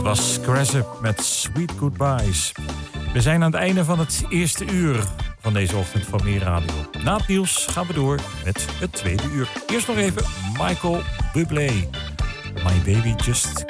was Cressup met Sweet Goodbyes. We zijn aan het einde van het eerste uur van deze ochtend van Meer Radio. Na het nieuws gaan we door met het tweede uur. Eerst nog even Michael Bublé. My Baby Just